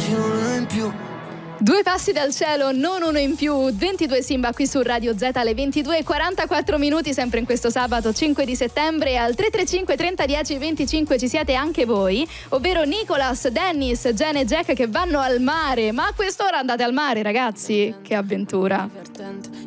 uno in più. Due passi dal cielo, non uno in più. 22 Simba qui su Radio Z alle 22:44, sempre in questo sabato 5 di settembre. Al 335 30 10 25 ci siete anche voi, ovvero Nicolas, Dennis, Jen e Jack che vanno al mare. Ma a quest'ora andate al mare, ragazzi? Che avventura.